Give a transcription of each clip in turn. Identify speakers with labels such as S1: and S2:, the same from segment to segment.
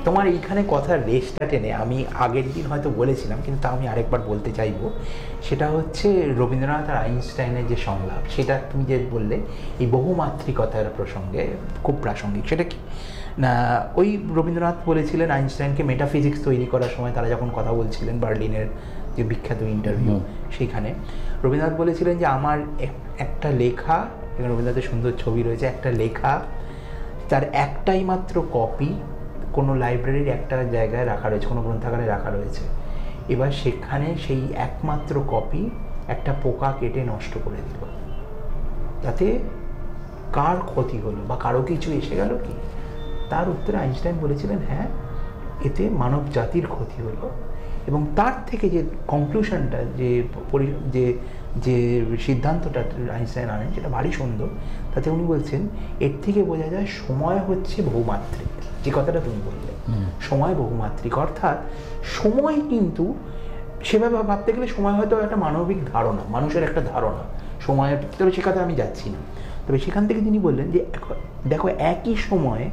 S1: তোমার এইখানে কথার রেশটা টেনে আমি আগের দিন হয়তো বলেছিলাম, কিন্তু তা আমি আরেকবার বলতে চাইবো। সেটা হচ্ছে রবীন্দ্রনাথ আর আইনস্টাইনের যে সংলাপ, সেটা তুমি যে বললে এই বহুমাত্রিকতার প্রসঙ্গে খুব প্রাসঙ্গিক। সেটা কি না, ওই রবীন্দ্রনাথ বলেছিলেন আইনস্টাইনকে মেটাফিজিক্স তৈরি করার সময়, তারা যখন কথা বলছিলেন বার্লিনের যে বিখ্যাত ইন্টারভিউ, সেইখানে রবীন্দ্রনাথ বলেছিলেন যে আমার একটা লেখা, এখানে রবীন্দ্রনাথের সুন্দর ছবি রয়েছে, একটা লেখা তার একটাই মাত্র কপি কোনো লাইব্রেরির একটা জায়গায় রাখা রয়েছে, কোনো গ্রন্থাগারে রাখা রয়েছে। এবার সেখানে সেই একমাত্র কপি একটা পোকা কেটে নষ্ট করে দিল, তাতে কার ক্ষতি হলো বা কারো কিছু এসে গেল কি? তার উত্তরে আইনস্টাইন বলেছিলেন হ্যাঁ, এতে মানব জাতির ক্ষতি হলো। এবং তার থেকে যে কনক্লুশনটা, যে যে সিদ্ধান্তটা আইনস্টাইন আনেন, সেটা ভারী সুন্দর। তাতে উনি বলছেন এর থেকে বোঝা যায় সময় হচ্ছে বহুমাত্রিক, যে কথাটা তুমি বললে, সময় বহুমাত্রিক। অর্থাৎ সময় কিন্তু সেভাবে ভাবতে গেলে সময় হয়তো একটা মানবিক ধারণা, মানুষের একটা ধারণা সময়ের, তবে সে কথা আমি যাচ্ছি না। তবে সেখান থেকে তিনি বললেন যে দেখো একই সময়ে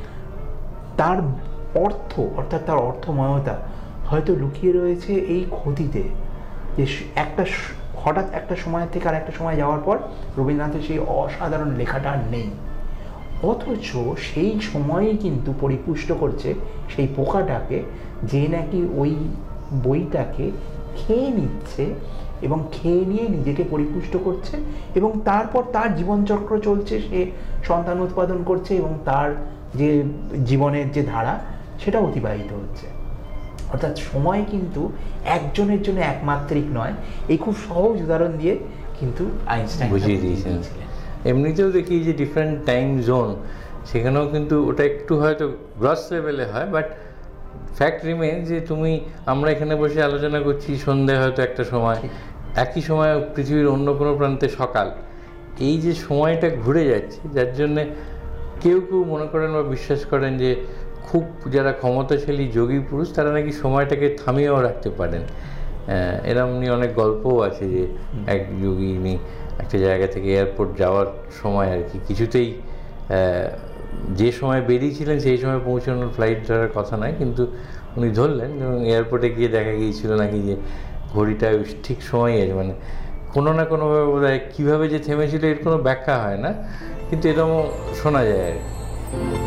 S1: তার অর্থ, অর্থাৎ তার অর্থময়তা হয়তো লুকিয়ে রয়েছে এই ক্ষতিতে, যে একটা হঠাৎ একটা সময় থেকে আর একটা সময় যাওয়ার পর রবীন্দ্রনাথের সেই অসাধারণ লেখাটা আর নেই, অথচ সেই সময়ই কিন্তু পরিপুষ্ট করছে সেই পোকাটাকে, যে নাকি ওই বইটাকে খেয়ে নিচ্ছে এবং খেয়ে নিয়ে নিজেকে পরিপুষ্ট করছে, এবং তারপর তার জীবনচক্র চলছে, সে সন্তান উৎপাদন করছে এবং তার যে জীবনের যে ধারা সেটা অতিবাহিত হচ্ছে। অর্থাৎ সময় কিন্তু একজনের জন্য একমাত্রিক নয়। এই খুব সহজ উদাহরণ দিয়ে কিন্তু আইনস্টাইন
S2: বুঝিয়ে দিয়েছেন। এমনিতেও দেখি যে ডিফারেন্ট টাইম জোন, সেখানেও কিন্তু ওটা একটু হয়তো গ্রস লেভেলে হয়, বাট ফ্যাক্ট রিমেন যে আমরা এখানে বসে আলোচনা করছি সন্ধ্যায় হয়তো একটা সময়, একই সময় পৃথিবীর অন্য কোনো প্রান্তে সকাল। এই যে সময়টা ঘুরে যাচ্ছে, যার জন্যে কেউ কেউ মনে করেন বা বিশ্বাস করেন যে খুব যারা ক্ষমতাশালী যোগী পুরুষ, তারা নাকি সময়টাকে থামিয়েও রাখতে পারেন। এরম নিয়ে অনেক গল্পও আছে যে এক যোগিনী একটা জায়গা থেকে এয়ারপোর্ট যাওয়ার সময় আর কি কিছুতেই, যে সময় বেরিয়েছিলেন সেই সময় পৌঁছানোর ফ্লাইট ধরার কথা নয়, কিন্তু উনি ধরলেন এবং এয়ারপোর্টে গিয়ে দেখা গিয়েছিল নাকি যে ঘড়িটা ঠিক সময়ই আছে, মানে কোনো না কোনোভাবে বোধ হয় কীভাবে যে থেমেছিল এর কোনো ব্যাখ্যা হয় না, কিন্তু এরকমও শোনা যায় আর কি।